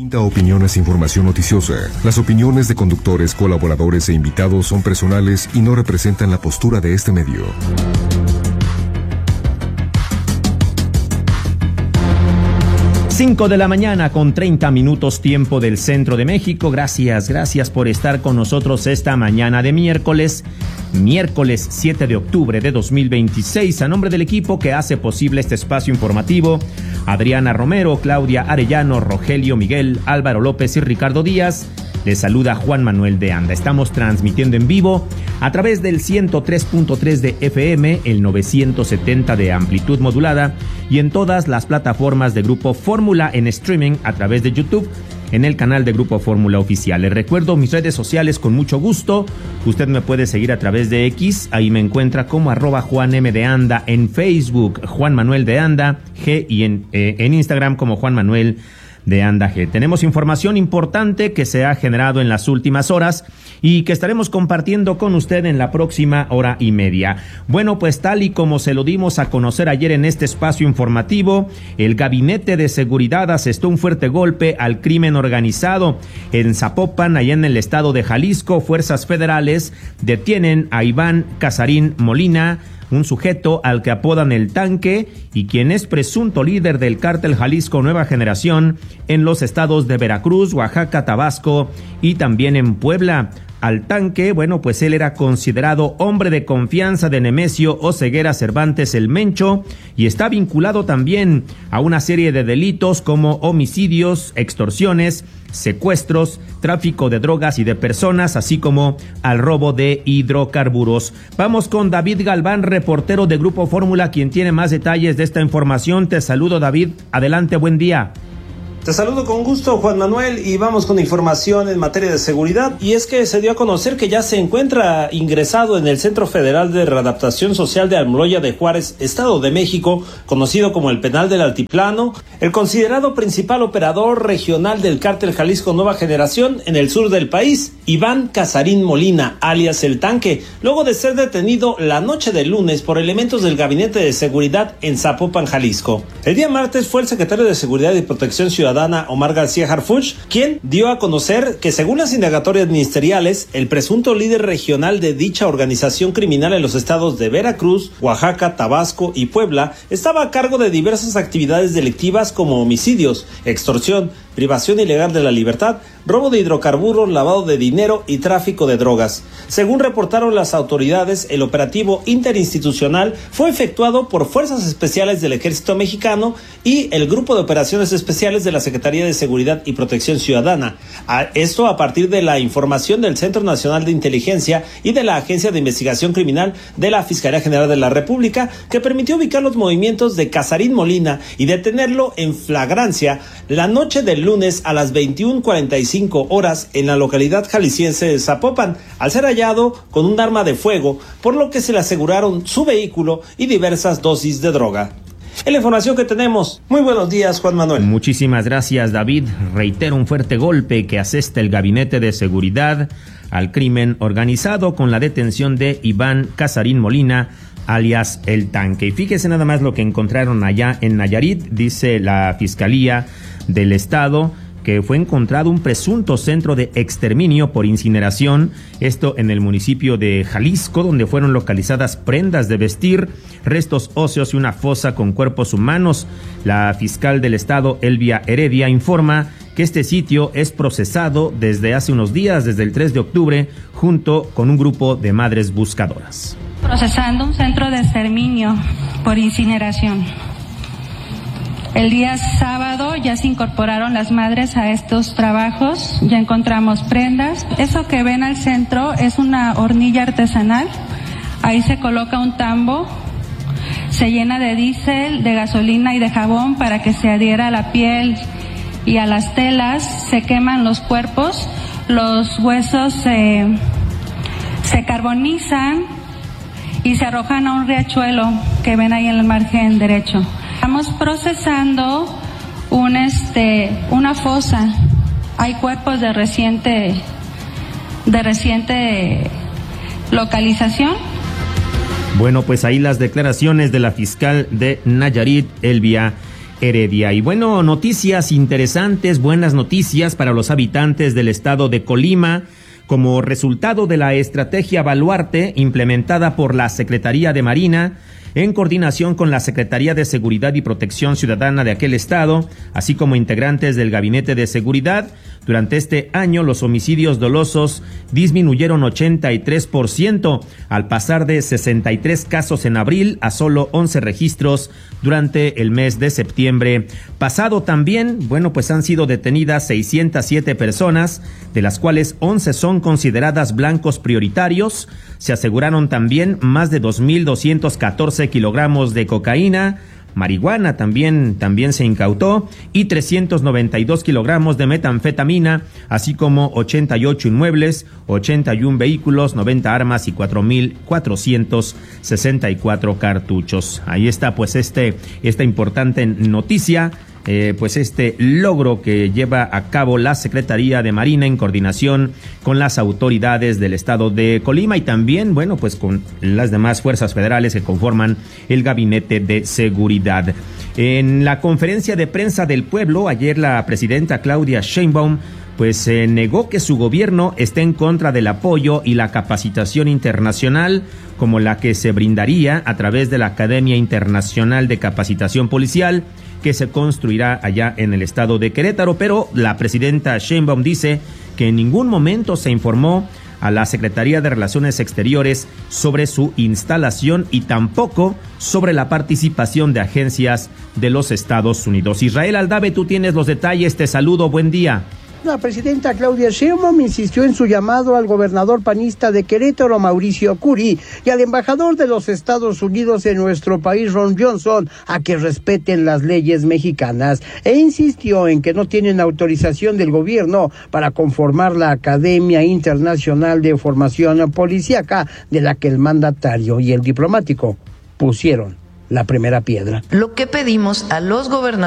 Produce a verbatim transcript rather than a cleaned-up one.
Brinda opiniones e información noticiosa. Las opiniones de conductores, colaboradores e invitados son personales y no representan la postura de este medio. cinco de la mañana con treinta minutos tiempo del centro de México. Gracias, gracias por estar con nosotros esta mañana de miércoles, miércoles siete de octubre de dos mil veintiséis. A nombre del equipo que hace posible este espacio informativo, Adriana Romero, Claudia Arellano, Rogelio Miguel, Álvaro López y Ricardo Díaz, les saluda Juan Manuel de Anda. Estamos transmitiendo en vivo a través del ciento tres punto tres de F M, el novecientos setenta de amplitud modulada y en todas las plataformas de Grupo Fórmula en streaming a través de YouTube en el canal de Grupo Fórmula Oficial. Les recuerdo mis redes sociales con mucho gusto. Usted me puede seguir a través de X, ahí me encuentra como arroba Juan M de Anda, en Facebook Juan Manuel de Anda G y en, eh, en Instagram como Juan Manuel de Anda G. Tenemos información importante que se ha generado en las últimas horas y que estaremos compartiendo con usted en la próxima hora y media. Bueno, pues tal y como se lo dimos a conocer ayer en este espacio informativo, el Gabinete de Seguridad asestó un fuerte golpe al crimen organizado. En Zapopan, allá en el estado de Jalisco, fuerzas federales detienen a Iván Casarín Molina, un sujeto al que apodan el Tanque y quien es presunto líder del cártel Jalisco Nueva Generación en los estados de Veracruz, Oaxaca, Tabasco y también en Puebla. Al Tanque, bueno, pues él era considerado hombre de confianza de Nemesio Oseguera Cervantes el Mencho y está vinculado también a una serie de delitos como homicidios, extorsiones, secuestros, tráfico de drogas y de personas, así como al robo de hidrocarburos. Vamos con David Galván, reportero de Grupo Fórmula, quien tiene más detalles de esta información. Te saludo, David. Adelante, buen día. Te saludo con gusto, Juan Manuel, y vamos con información en materia de seguridad. Y es que se dio a conocer que ya se encuentra ingresado en el Centro Federal de Readaptación Social de Almoloya de Juárez, Estado de México, conocido como el Penal del Altiplano, el considerado principal operador regional del cártel Jalisco Nueva Generación en el sur del país, Iván Casarín Molina, alias El Tanque, luego de ser detenido la noche del lunes por elementos del Gabinete de Seguridad en Zapopan, Jalisco. El día martes fue el secretario de Seguridad y Protección Ciudadana, Omar García Harfuch, quien dio a conocer que según las indagatorias ministeriales, el presunto líder regional de dicha organización criminal en los estados de Veracruz, Oaxaca, Tabasco y Puebla estaba a cargo de diversas actividades delictivas como homicidios, extorsión, privación ilegal de la libertad, robo de hidrocarburos, lavado de dinero y tráfico de drogas. Según reportaron las autoridades, el operativo interinstitucional fue efectuado por Fuerzas Especiales del Ejército Mexicano y el Grupo de Operaciones Especiales de la Secretaría de Seguridad y Protección Ciudadana. Esto a partir de la información del Centro Nacional de Inteligencia y de la Agencia de Investigación Criminal de la Fiscalía General de la República, que permitió ubicar los movimientos de Casarín Molina y detenerlo en flagrancia la noche del lunes a las veintiuna cuarenta y cinco horas en la localidad jalisciense de Zapopan, al ser hallado con un arma de fuego, por lo que se le aseguraron su vehículo y diversas dosis de droga. Es la información que tenemos. Muy buenos días, Juan Manuel. Muchísimas gracias, David. Reitero un fuerte golpe que asesta el Gabinete de Seguridad al crimen organizado con la detención de Iván Casarín Molina, alias El Tanque. Y fíjese nada más lo que encontraron allá en Nayarit, dice la Fiscalía del Estado, que fue encontrado un presunto centro de exterminio por incineración, esto en el municipio de Jalisco, donde fueron localizadas prendas de vestir, restos óseos y una fosa con cuerpos humanos. La fiscal del Estado, Elvia Heredia, informa que este sitio es procesado desde hace unos días, desde el tres de octubre, junto con un grupo de madres buscadoras. Procesando un centro de exterminio por incineración. El día sábado ya se incorporaron las madres a estos trabajos, ya encontramos prendas. Eso que ven al centro es una hornilla artesanal, ahí se coloca un tambo, se llena de diésel, de gasolina y de jabón para que se adhiera a la piel y a las telas, se queman los cuerpos, los huesos se, se carbonizan y se arrojan a un riachuelo que ven ahí en el margen derecho. Estamos procesando un este una fosa. Hay cuerpos de reciente de reciente localización. Bueno, pues ahí las declaraciones de la fiscal de Nayarit, Elvia Heredia. Y bueno, noticias interesantes, buenas noticias para los habitantes del estado de Colima. Como resultado de la estrategia Baluarte implementada por la Secretaría de Marina, en coordinación con la Secretaría de Seguridad y Protección Ciudadana de aquel estado, así como integrantes del Gabinete de Seguridad, durante este año los homicidios dolosos disminuyeron ochenta y tres por ciento, al pasar de sesenta y tres casos en abril a solo once registros durante el mes de septiembre pasado. También, bueno, pues han sido detenidas seiscientas siete personas, de las cuales once son consideradas blancos prioritarios. Se aseguraron también más de dos mil doscientos catorce kilogramos de cocaína, marihuana también, también se incautó, y trescientos noventa y dos kilogramos de metanfetamina, así como ochenta y ocho inmuebles, ochenta y uno vehículos, noventa armas y cuatro mil cuatrocientos sesenta y cuatro cartuchos. Ahí está pues este, esta importante noticia. Eh, pues este logro que lleva a cabo la Secretaría de Marina en coordinación con las autoridades del estado de Colima y también, bueno, pues con las demás fuerzas federales que conforman el Gabinete de Seguridad. En la conferencia de prensa del pueblo, ayer la presidenta Claudia Sheinbaum pues se eh, negó que su gobierno esté en contra del apoyo y la capacitación internacional como la que se brindaría a través de la Academia Internacional de Capacitación Policial que se construirá allá en el estado de Querétaro, pero la presidenta Sheinbaum dice que en ningún momento se informó a la Secretaría de Relaciones Exteriores sobre su instalación y tampoco sobre la participación de agencias de los Estados Unidos. Israel Aldave, tú tienes los detalles, te saludo, buen día. La presidenta Claudia Sheinbaum insistió en su llamado al gobernador panista de Querétaro, Mauricio Curi, y al embajador de los Estados Unidos en nuestro país, Ron Johnson, a que respeten las leyes mexicanas, e insistió en que no tienen autorización del gobierno para conformar la Academia Internacional de Formación Policíaca, de la que el mandatario y el diplomático pusieron la primera piedra. Lo que pedimos a los gobernadores